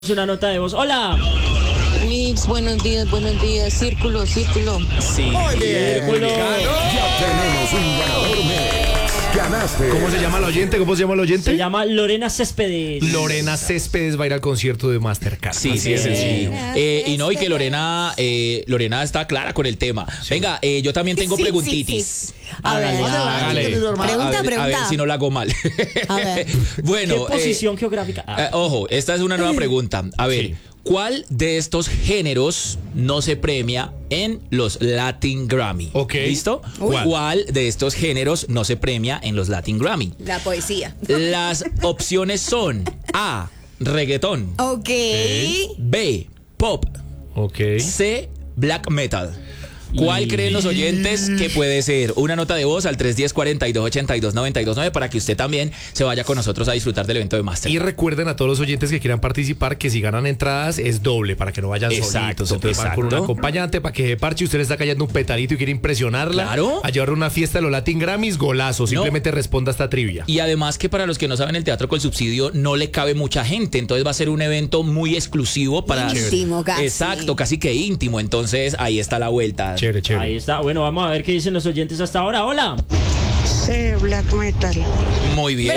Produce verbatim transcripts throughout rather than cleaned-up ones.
Una nota de voz. ¡Hola! Mix, buenos días, buenos días. Círculo, círculo. Sí. Muy bien. Círculo. Ya tenemos un ganador. Me ganaste. ¿Cómo se llama el oyente? ¿Cómo se llama el oyente? Se llama Lorena Céspedes. Lorena Céspedes va a ir al concierto de Mastercard. Sí, sí, es sencillo. Eh, y no, y que Lorena, eh, Lorena está clara con el tema. Venga, eh, yo también tengo Sí, preguntitis. sí, sí. A ver, Hágale, Adelante, hágale. querido hermano. Pregunta, a ver, pregunta. a ver si no la hago mal. A ver. Bueno, ¿Qué posición geográfica? eh, Ah, eh, ojo, esta es una nueva pregunta. A ver, Sí. ¿cuál de estos géneros no se premia en los Latin Grammy? Ok. ¿Listo? ¿Cuál? ¿Cuál de estos géneros no se premia en los Latin Grammy? La poesía. Las opciones son A, reggaetón, Ok. B, pop, Ok. C, black metal. ¿Cuál creen los oyentes que puede ser? Una nota de voz al tres uno cero, cuarenta y dos, ochenta y dos, noventa y dos nueve para que usted también se vaya con nosotros a disfrutar del evento de Master. Y recuerden a todos los oyentes que quieran participar que si ganan entradas es doble para que no vayan Exacto, solitos. Entonces van con un exacto. acompañante para que de parche usted le está cayendo un petalito y quiere impresionarla. Claro. A llevar una fiesta de los Latin Grammys, golazo. Simplemente responda a esta trivia. Y además que para los que no saben, el Teatro con Subsidio no le cabe mucha gente, entonces va a ser un evento muy exclusivo para... Íntimo, casi. Exacto, casi que íntimo, entonces ahí está la vuelta. Chévere, chévere. ahí está. Bueno, vamos a ver qué dicen los oyentes hasta ahora. ¡Hola! Sí, black metal. Muy bien.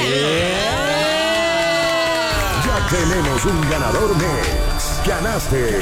Ya tenemos un ganador. Me ganaste.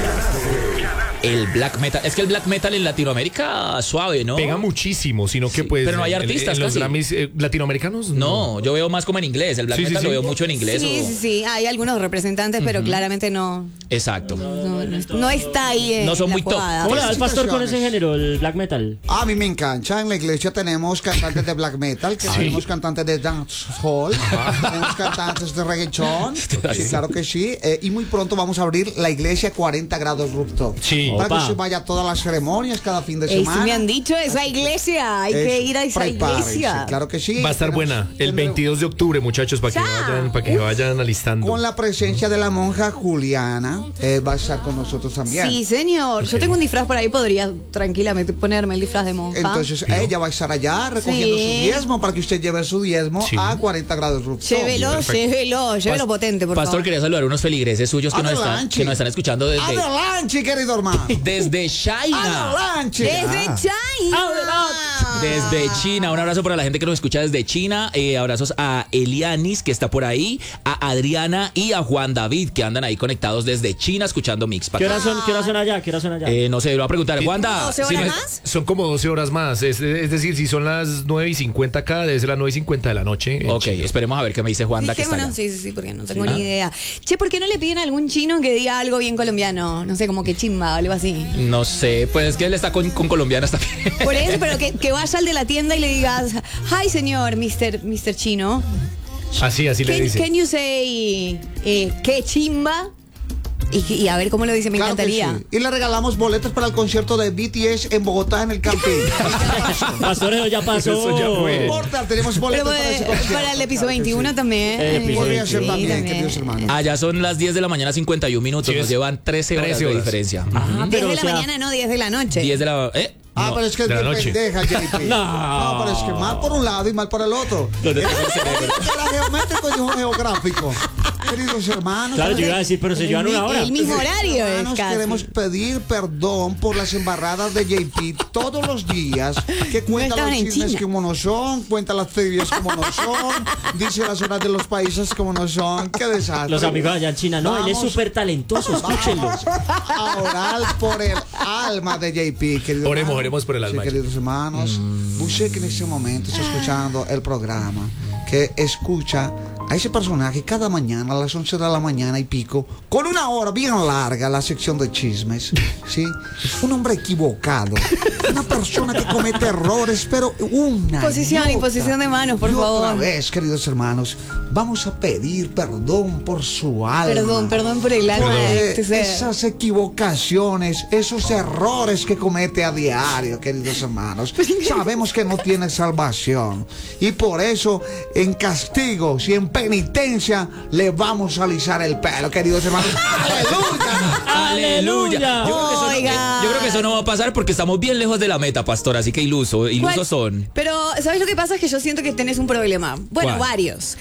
El black metal, es que el black metal en Latinoamérica suave, ¿no? Pega muchísimo, sino que Sí, pues... pero no hay en- artistas En, los casi. Grammys eh, latinoamericanos, No, yo veo más como en inglés, el black Sí, sí, metal sí. lo veo mucho en inglés. Sí, o- sí, sí. Hay algunos representantes, pero claramente no, Exacto. no, no está ahí en No son la muy top. jugada. ¿Cómo le va el pastor con ese situaciones. género, el black metal? A mí me encanta. En la iglesia tenemos cantantes de black metal, que tenemos cantantes de dancehall, tenemos cantantes de reggaeton. Sí, claro que sí. Eh, y muy pronto vamos a abrir la iglesia cuarenta grados rooftop. Sí. Para Opa. que se vaya a todas las ceremonias cada fin de Ey, semana. sí me han dicho, esa iglesia, hay que Eso, ir a esa prepárense, iglesia. Claro que sí. Va a estar Tenemos- buena. El tendremos- veintidós de octubre, muchachos, para que Ya. vayan, para que vayan alistando. Con la presencia de la monja Juliana, eh, va a estar con nosotros también. Sí, señor. Yo tengo un disfraz por ahí, podría tranquilamente ponerme el disfraz de monja. Entonces ella va a estar allá recogiendo Sí. su diezmo para que usted lleve su diezmo Sí. a cuarenta grados rooftop. Llévelo, Perfecto. llévelo, llévelo Pas- potente, por Pastor, favor. quería saludar a unos feligreses suyos que nos, están, Adelante. que nos están escuchando desde, Adelante, querido hermano. desde China. Adelante. Desde Ah. China. Desde China, un abrazo para la gente que nos escucha desde China. Eh, abrazos a Elianis, que está por ahí, a Adriana y a Juan David, que andan ahí conectados desde China escuchando Mix. ¿Qué horas son, ¿qué horas son allá? ¿Qué horas son allá? Eh, no sé, lo voy a preguntar. Wanda, ¿doce si horas no es- más? Son como doce horas más. Es, es decir, si son las nueve y cincuenta acá, debe ser las nueve y cincuenta de la noche. en Ok, China. esperemos a ver qué me dice Wanda, que está Fijémonos, allá. sí, sí, sí, porque no tengo Sí. ni idea. Che, ¿por qué no le piden a algún chino que diga algo bien colombiano? No sé, como que chimba o algo así. No sé, pues es que él está con, con colombianas también. Por eso, pero que, que vaya al de la tienda y le digas, hi señor, mister, mister Chino. Así, así le Can, dice. can you say eh, qué chimba? Y, y a ver cómo lo dice, me Claro que encantaría. sí. Y le regalamos boletos para el concierto de B T S en Bogotá en el Campín. Pastor, eso ya pasó. Eso ya fue. No importa, tenemos Pero boletos para ese eh, concierto. para el episodio Claro que veintiuno sí. también. El episodio Podría ser Sí, también, queridos hermanos. Allá son las diez de la mañana, cincuenta y un minutos. Sí, Nos es llevan trece horas trece de horas. diferencia. Ah, diez pero, de o la sea, mañana, no, diez de la noche. diez de la... ¿Eh? Ah, No. pero es que es de la bien noche. pendeja, J P. No. No, pero es que mal por un lado y mal por el otro. ¿Dónde Era tengo el cerebro? geométrico y yo geográfico. Queridos hermanos. Claro, yo iba a decir, pero se llevan una hora. El mismo horario es Hermanos, casi. queremos pedir perdón por las embarradas de J P todos los días, que cuenta estaban los en chismes China. como no son, cuenta las trivias como no son, dice las horas de los países como no son. Qué desastre. Los amigos allá en China, no, él es Vamos. súper talentoso, escúchenlo. A orar por el alma de J P, querido Oremos, hermano. oremos por el alma. Sí, queridos hermanos, usted que en este momento está escuchando el programa, que escucha a ese personaje cada mañana a las once de la mañana y pico, con una hora bien larga, la sección de chismes, ¿sí? Un hombre equivocado, una persona que comete errores, pero una Posición y otra posición de manos, por y otra favor. vez, queridos hermanos, vamos a pedir perdón por su alma. Perdón, perdón por el alma Por, de eh, este ser. esas equivocaciones, esos errores que comete a diario, queridos hermanos. Sabemos que no tiene salvación y por eso, en castigo, si en penitencia, le vamos a alisar el pelo, queridos hermanos. ¡Aleluya! Aleluya. Yo creo, que eso no, Oiga. yo creo que eso no va a pasar porque estamos bien lejos de la meta, pastor. Así que iluso, ilusos ¿Cuál? son. Pero, ¿sabes lo que pasa? Es que yo siento que tenés un problema. Bueno, ¿Cuál? varios.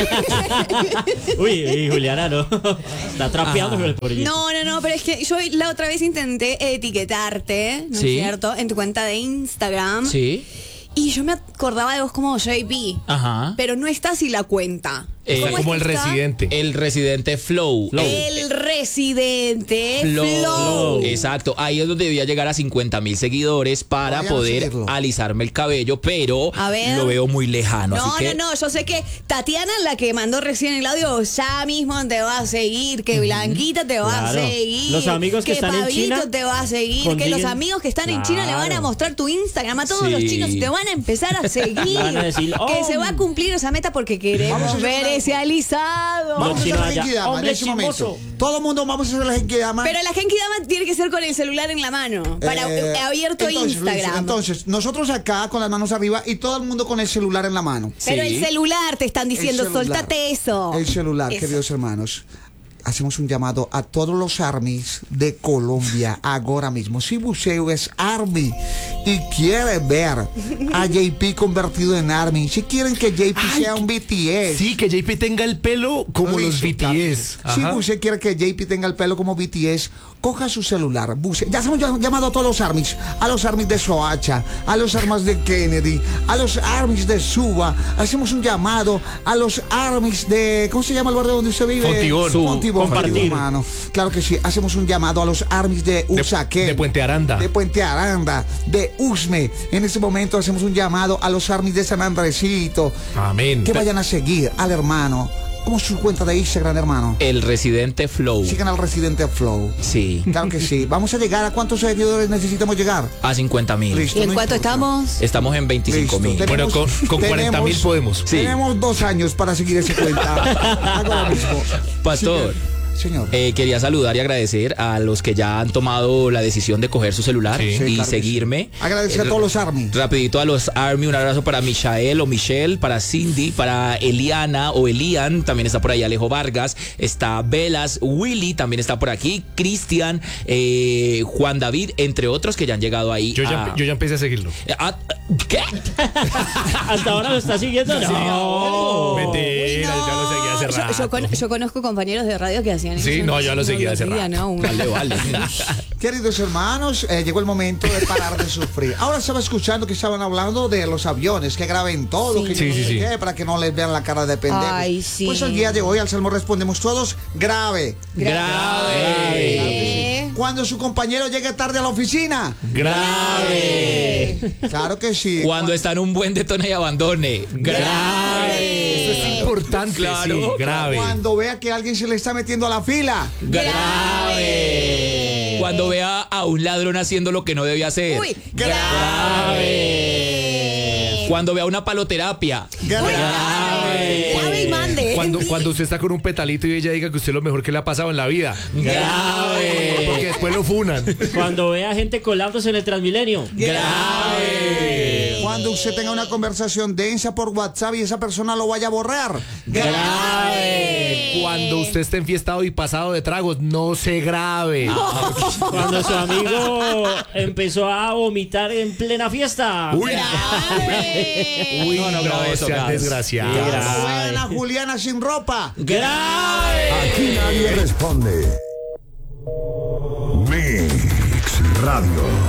Uy, uy, Juliana, no. Está trapeando con el pollito. No, no, no, pero es que yo la otra vez intenté etiquetarte, ¿no Sí. es cierto? En tu cuenta de Instagram. Sí. Y yo me acordaba de vos como J P. Ajá. Pero no está así la cuenta. Eh, Está ¿Cómo como es el que está? residente. El residente Flow. El residente Flow. Flow. Exacto, ahí es donde debía llegar a cincuenta mil seguidores para Vayan a poder seguirlo. alisarme el cabello, pero A ver. lo veo muy lejano. No, así que no, no, yo sé que Tatiana, la que mandó recién el audio, ya mismo te va a seguir, que Blanquita te va a Claro. seguir. Los amigos que están en Pablito China te va a seguir, que consiguen- los amigos que están en China le van a Claro. mostrar tu Instagram a todos Sí. los chinos y te van a empezar a seguir. Van a decir, que "Oh". se va a cumplir esa meta porque Vamos a queremos hacer ver una- ese alisado. Vamos a hacer chinos la allá. Genkidama en Hombre ese momento. chismoso. Todo el mundo vamos a hacer la Genkidama. Pero la Genkidama tiene que ser con el celular en la mano, para Eh, eh, abierto entonces, Luis, Instagram. entonces, nosotros acá con las manos arriba y todo el mundo con el celular en la mano. Pero Sí. el celular te están diciendo, El celular. soltate eso. El celular, Eso. queridos hermanos. Hacemos un llamado a todos los armies de Colombia ahora mismo. Si usted es army y quiere ver a J P convertido en army, si quieren que J P Ay, sea un B T S. Sí, que J P tenga el pelo como los Listo, B T S. claro. Si Ajá. usted quiere que J P tenga el pelo como B T S, coja su celular, buse. Ya hemos llamado a todos los armies, a los armies de Soacha, a los armies de Kennedy, a los armies de Suba. Hacemos un llamado a los armies de, ¿cómo se llama el barrio donde usted vive? Fontibón. Su- Fontibón, Compartir. querido hermano. Claro que sí. Hacemos un llamado a los armies de De, Usaquén. de Puente Aranda. De Puente Aranda, de Usme. En este momento hacemos un llamado a los armies de San Andresito. Amén. Que vayan a seguir al hermano. ¿Cómo es su cuenta de Instagram, hermano? el residente Flow. Sigan al Residente Flow. Sí, Claro que sí. Vamos a llegar a cuántos seguidores necesitamos llegar. a cincuenta mil. Listo, ¿Y en no cuánto importa. estamos? Estamos en veinticinco mil. Listo, Bueno, con, tenemos- con cuarenta mil tenemos- podemos. Sí. Tenemos dos años para seguir esa cuenta. Ahora mismo. Pastor. Sigue. Señor. Eh, quería saludar y agradecer a los que ya han tomado la decisión de coger su celular Sí. y Sí, claro que seguirme. sí. Agradecer a todos los Army. Rapidito a los Army, un abrazo para Michael o Michelle, para Cindy, para Eliana o Elian, también está por ahí Alejo Vargas, está Velas, Willy también está por aquí, Cristian, eh, Juan David, entre otros que ya han llegado ahí. Yo ya, a- yo ya empecé a seguirlo. Ah, ¿Qué? ¿Hasta ahora lo está siguiendo? No. Mentira, ya lo seguía hace Yo- rato. yo, con- yo conozco compañeros de radio que hacían eso. Sí, no, yo lo seguía lo hace seguía, rato. ¿no? Uno- Vale, vale. Queridos hermanos, eh, llegó el momento de parar de sufrir. Ahora estaba escuchando que estaban hablando de los aviones, que graben todo, Sí. que yo Sí, no sí, sé sí. qué, para que no les vean la cara de pendejos. Ay, sí. Pues el día de hoy al Salmo respondemos todos, grave. Grave. Cuando su compañero llegue tarde a la oficina. Grave. Claro que sí. Cuando está en un buen detone y abandone. Grave. Eso es importante. Claro. Sí, grave. Cuando vea que alguien se le está metiendo a la fila. Grave. Cuando vea a un ladrón haciendo lo que no debía hacer. Uy, Grave. Cuando vea una paloterapia. Grave. Grave y mande. Cuando, cuando usted está con un petalito y ella diga que usted es lo mejor que le ha pasado en la vida. Grave. Porque después lo funan. Cuando ve a gente colándose en el Transmilenio. Grave. Cuando usted tenga una conversación densa por WhatsApp y esa persona lo vaya a borrar. Grave. Cuando usted esté enfiestado y pasado de tragos, no se grave. Cuando su amigo empezó a vomitar en plena fiesta. Uy, Uy, No, no, grave eso, sean grave. desgraciados. Sí, Cuando grave. vean a Juliana sin ropa. Grave. Aquí nadie responde. Mix Radio.